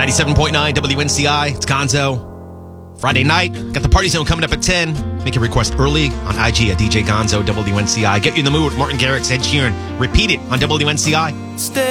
97.9 WNCI. It's Gonzo. Friday night. Got the Party Zone coming up at 10. Make a request early on IG at DJ Gonzo WNCI. Get you in the mood with Martin Garrix, Ed Sheeran. Repeat it on WNCI. Stay